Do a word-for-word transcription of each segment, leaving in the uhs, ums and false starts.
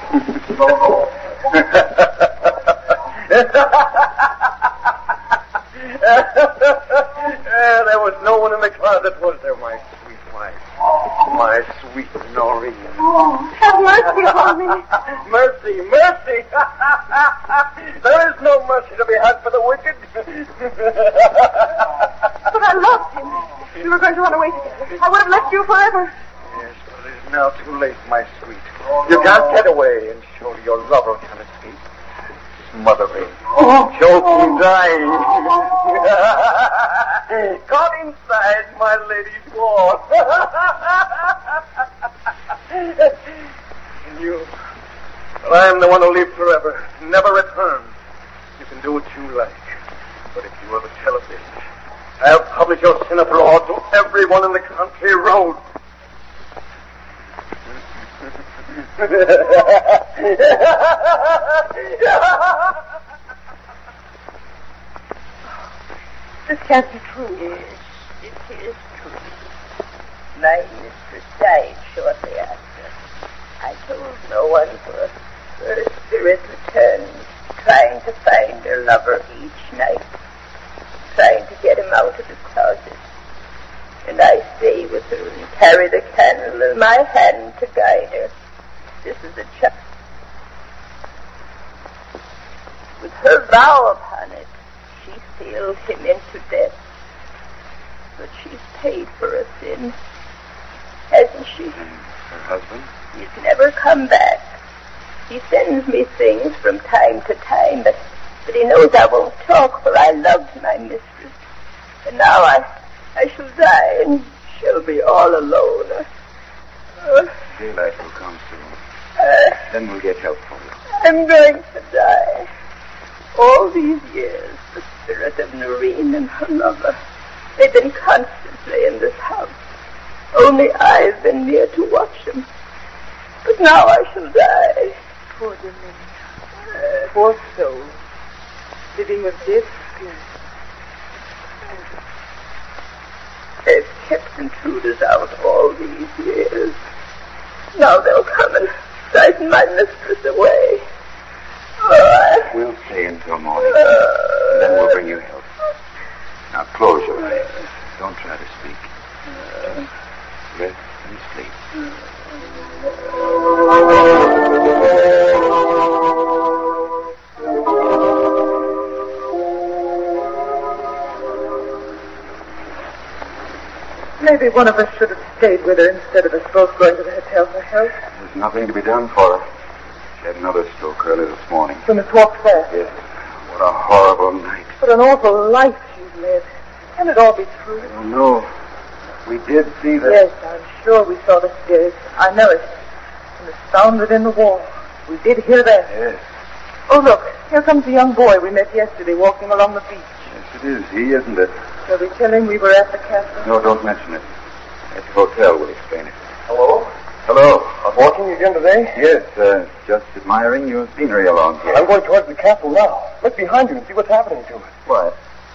uh, there was no one in the closet, was there, my sweet wife? My sweet Noreen. Oh, have mercy upon me. Mercy, mercy. There is no mercy to be had for the wicked. But I loved him. We were going to run away together. I would have left you forever. Yes, but it is now too late, my sweet. You can't get away, and surely your lover can escape. Smother me. Oh. Choke me, dying. Caught inside my lady's wall. And you... Well, I am the one who live forever, never return. You can do what you like. But if you ever tell of this, I'll publish your sin of law to everyone in the country road. This can't be true. Yes, it is true. My mistress died shortly after. I told no one, for her spirit returned, trying to find her lover each night, trying to get him out of his closet. And I stay with her and carry the candle in my hand to guide her. This is a child. With her vow upon it, she sealed him into death. But she's paid for her sin, hasn't she? And her husband? He's never come back. He sends me things from time to time, but, but he knows I won't talk, for I loved my mistress. And now I, I shall die, and she'll be all alone. Uh, Daylight will come soon. uh, Then we'll get help for you. I'm going to die. All these years, the spirit of Noreen and her lover, they've been constantly in this house. Only I've been near to watch them. But now I shall die. Poor Dominion. Uh, Poor soul. Living with this spirit. They've kept intruders out all these years. Now they'll come and frighten my mistress away. Oh, I... We'll stay until morning, and then we'll bring you help. Now close your eyes. Don't try to speak. Just rest and sleep. Maybe one of us should have stayed with her instead of us both going to the hotel for help. There's nothing to be done for her. She had another stroke early this morning. So Miss walked fast. Yes. What a horrible night. What an awful life she's led. Can it all be true? I don't know. We did see that. Yes, I'm sure we saw the stairs. I know it. And the sound within the wall. We did hear that. Yes. Oh, look. Here comes the young boy we met yesterday walking along the beach. Yes, it is. He, isn't it? Shall we tell him we were at the castle? No, don't mention it. At the hotel, we'll explain it. Hello? Hello. I'm walking again today? Yes, uh, just admiring your scenery along here. I'm going towards the castle now. Look behind you and see what's happening to it. What?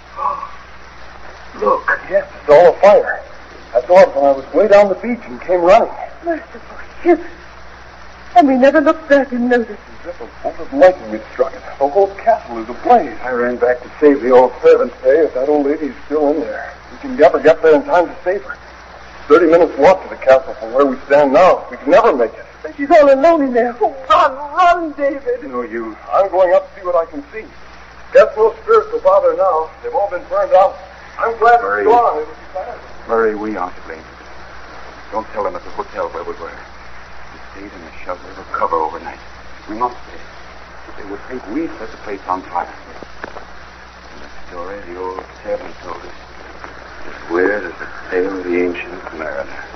Look. Yes, it's all afire. I saw it when I was way down the beach and came running. Merciful heaven. And we never looked back and noticed. It's a bolt of lightning that struck it. The whole castle is ablaze. I ran back to save the old servant. Hey, if that old lady's still in there, we can never get there in time to save her. Thirty minutes walk to the castle from where we stand now. We can never make it. But she's all alone in there. Oh, run, run, David. No use. I'm going up to see what I can see. Guess no spirits will bother now. They've all been burned out. I'm glad Murray. it's gone. It'll be bad. Murray, we aren't to blame. Don't tell them at the hotel where we were. We stayed in a shelter of cover overnight. We must stay. They would think we set the place on fire. And the story the old servant told us is weird as the tale of the ancient mariner.